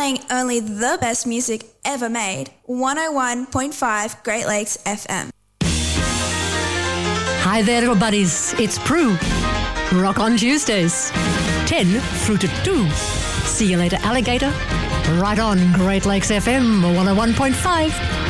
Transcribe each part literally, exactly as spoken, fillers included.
playing only the best music ever made. one oh one point five Great Lakes F M. Hi there, little buddies. It's Prue. Rock on Tuesdays. ten through to two. See you later, alligator. Right on Great Lakes F M one oh one point five.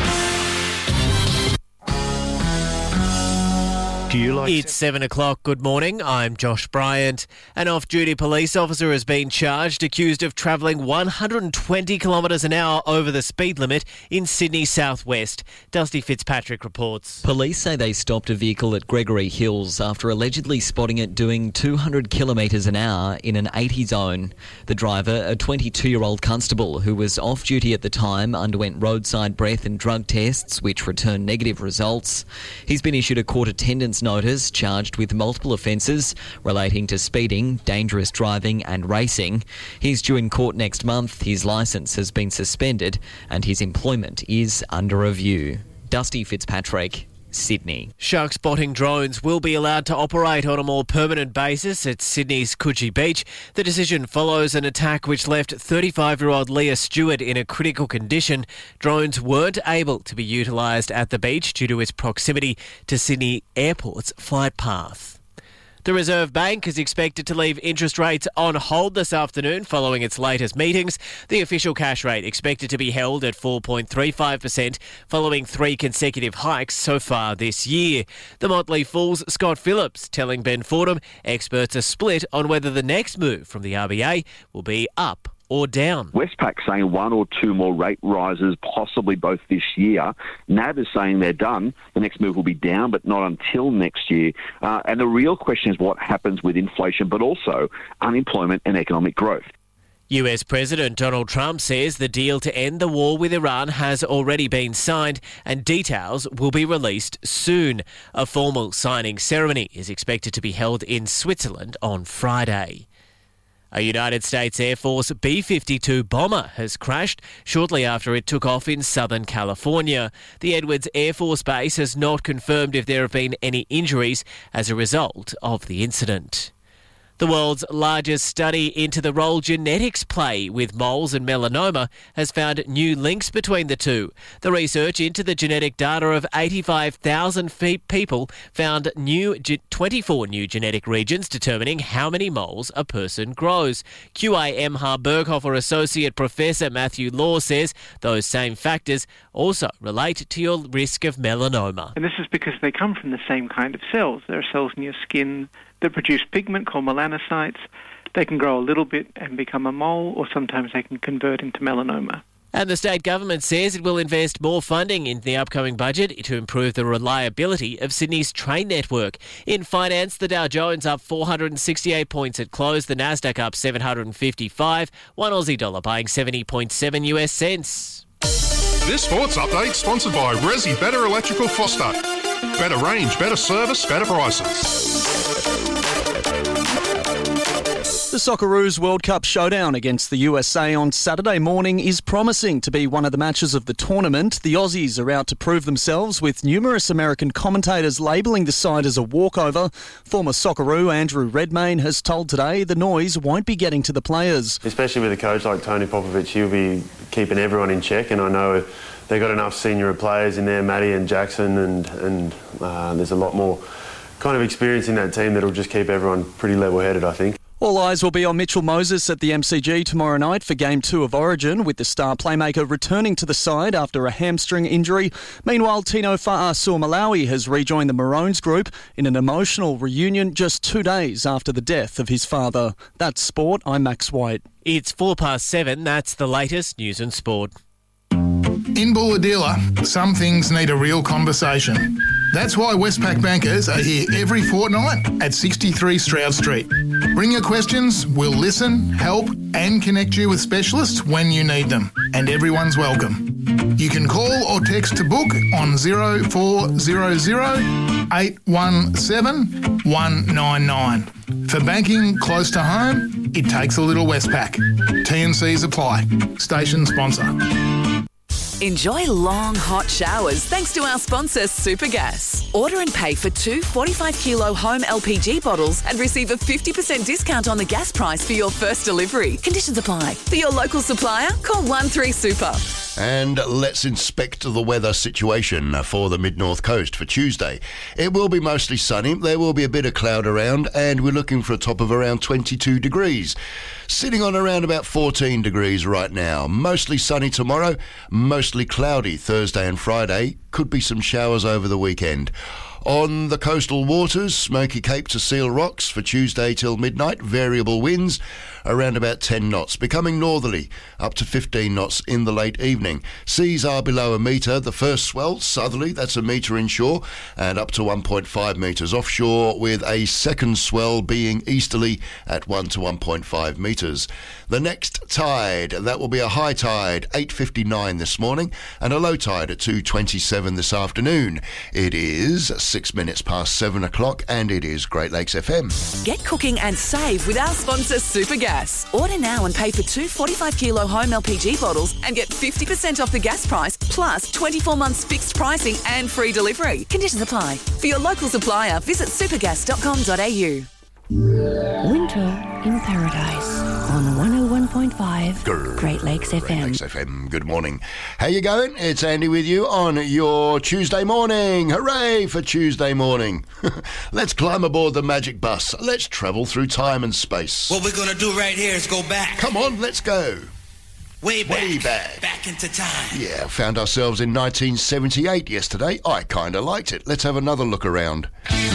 Do you like It's seven o'clock. Good morning. I'm Josh Bryant. An off-duty police officer has been charged, accused of travelling one hundred twenty kilometres an hour over the speed limit in Sydney southwest. Dusty Fitzpatrick reports. Police say they stopped a vehicle at Gregory Hills after allegedly spotting it doing two hundred kilometres an hour in an eighty zone. The driver, a twenty-two-year-old constable who was off duty at the time, underwent roadside breath and drug tests which returned negative results. He's been issued a court attendance notice, charged with multiple offences relating to speeding, dangerous driving and racing. He's due in court next month. His licence has been suspended and his employment is under review. Dusty Fitzpatrick, Sydney. Shark spotting drones will be allowed to operate on a more permanent basis at Sydney's Coogee Beach. The decision follows an attack which left thirty-five-year-old Leah Stewart in a critical condition. Drones weren't able to be utilised at the beach due to its proximity to Sydney Airport's flight path. The Reserve Bank is expected to leave interest rates on hold this afternoon following its latest meetings. The official cash rate expected to be held at four point three five percent following three consecutive hikes so far this year. The Motley Fool's Scott Phillips telling Ben Fordham experts are split on whether the next move from the R B A will be up or down. Westpac saying one or two more rate rises, possibly both this year. N A B is saying they're done. The next move will be down, but not until next year. Uh, and the real question is what happens with inflation, but also unemployment and economic growth. U S President Donald Trump says the deal to end the war with Iran has already been signed and details will be released soon. A formal signing ceremony is expected to be held in Switzerland on Friday. A United States Air Force B fifty-two bomber has crashed shortly after it took off in Southern California. The Edwards Air Force Base has not confirmed if there have been any injuries as a result of the incident. The world's largest study into the role genetics play with moles and melanoma has found new links between the two. The research into the genetic data of eighty-five thousand people found new twenty-four new genetic regions determining how many moles a person grows. Q I M H Berghofer Associate Professor Matthew Law says those same factors also relate to your risk of melanoma. And this is because they come from the same kind of cells. There are cells in your skin that produce pigment called melanocytes. They can grow a little bit and become a mole, or sometimes they can convert into melanoma. And the state government says it will invest more funding in the upcoming budget to improve the reliability of Sydney's train network. In finance, the Dow Jones up four hundred sixty-eight points at close, the Nasdaq up seven hundred fifty-five, one Aussie dollar buying seventy point seven US cents. This sports update sponsored by Resi Better Electrical Foster. Better range, better service, better prices. The Socceroos World Cup showdown against the U S A on Saturday morning is promising to be one of the matches of the tournament. The Aussies are out to prove themselves, with numerous American commentators labelling the side as a walkover. Former Socceroo Andrew Redmayne has told Today the noise won't be getting to the players. Especially with a coach like Tony Popovich, he'll be keeping everyone in check, and I know they've got enough senior players in there, Matty and Jackson, and, and uh, there's a lot more kind of experience in that team that'll just keep everyone pretty level-headed, I think. All eyes will be on Mitchell Moses at the M C G tomorrow night for Game two of Origin, with the star playmaker returning to the side after a hamstring injury. Meanwhile, Tino Fa'asuamaleaui has rejoined the Maroons group in an emotional reunion just two days after the death of his father. That's sport. I'm Max White. It's four past seven. That's the latest news and sport. In Bulahdelah, some things need a real conversation. That's why Westpac bankers are here every fortnight at sixty-three Stroud Street. Bring your questions, we'll listen, help and connect you with specialists when you need them. And everyone's welcome. You can call or text to book on zero four zero zero, eight one seven, one nine nine. For banking close to home, it takes a little Westpac. T and Cs apply. Station sponsor. Enjoy long, hot showers thanks to our sponsor, Supergas. Order and pay for two forty-five kilo home L P G bottles and receive a fifty percent discount on the gas price for your first delivery. Conditions apply. For your local supplier, call one three super. And let's inspect the weather situation for the mid-north coast for Tuesday. It will be mostly sunny. There will be a bit of cloud around, and we're looking for a top of around twenty-two degrees. Sitting on around about fourteen degrees right now. Mostly sunny tomorrow, mostly cloudy Thursday and Friday. Could be some showers over the weekend. On the coastal waters, Smoky Cape to Seal Rocks for Tuesday till midnight, variable winds around about ten knots, becoming northerly up to fifteen knots in the late evening. Seas are below a metre. The first swell, southerly, that's a metre inshore, and up to one point five metres offshore, with a second swell being easterly at one to one point five metres. The next tide, that will be a high tide, eight fifty-nine this morning, and a low tide at two twenty-seven this afternoon. It is six minutes past seven o'clock, and it is Great Lakes F M. Get cooking and save with our sponsor, Supergas. Order now and pay for two forty-five kilo home L P G bottles and get fifty percent off the gas price, plus twenty-four months fixed pricing and free delivery. Conditions apply. For your local supplier, visit supergas dot com dot a u. Winter in Paradise on one oh one point five Grr. Great Lakes F M. Great Lakes F M. Good morning. How you going? It's Andy with you on your Tuesday morning. Hooray for Tuesday morning. Let's climb aboard the magic bus. Let's travel through time and space. What we're going to do right here is go back. Come on, let's go. Way back. Way back. Back into time. Yeah, found ourselves in nineteen seventy-eight yesterday. I kind of liked it. Let's have another look around.